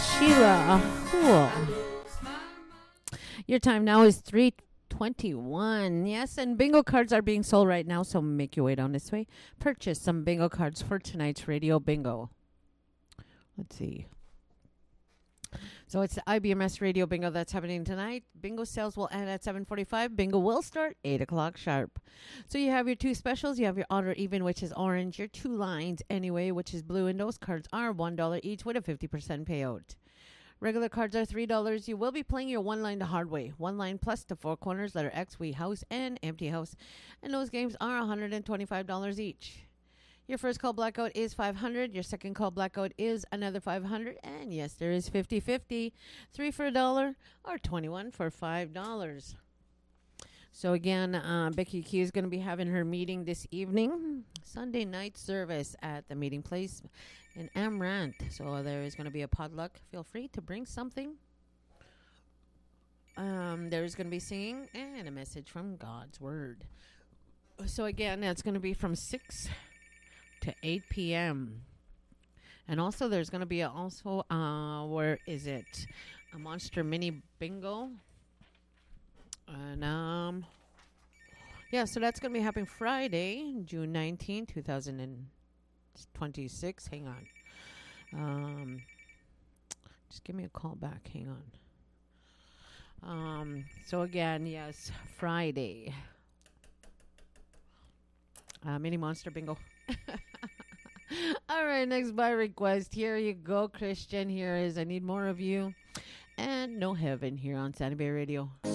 Sheila. Cool. Your time now is 3:21. Yes, and bingo cards are being sold right now, so make your way down this way. Purchase some bingo cards for tonight's radio bingo. Let's see. So it's the IBMS radio bingo that's happening tonight. Bingo sales will end at 7:45. Bingo will start 8 o'clock sharp. So you have your two specials. You have your odd or even, which is orange. Your two lines anyway, which is blue. And those cards are $1 each with a 50% payout. Regular cards are $3. You will be playing your one line the hard way. One line plus the four corners, letter X, we house, and empty house. And those games are $125 each. Your first call blackout is $500. Your second call blackout is another $500. And yes, there is 50-50. 3 for $1 or 21 for $5. So again, Becky Key is going to be having her meeting this evening. Sunday night service at the meeting place in Amaranth. So there is going to be a potluck. Feel free to bring something. There is going to be singing and a message from God's Word. So again, that's going to be from 6 to 8 p.m. And also there's going to be where is it? A Monster Mini Bingo. And yeah, so that's going to be happening Friday, June 19, 2026. Hang on. Just give me a call back. Hang on. So again, yes, Friday. Mini Monster Bingo. All right, next by request. Here you go, Christian. Here is I Need More of You. And No Heaven here on Sandy Bay Radio.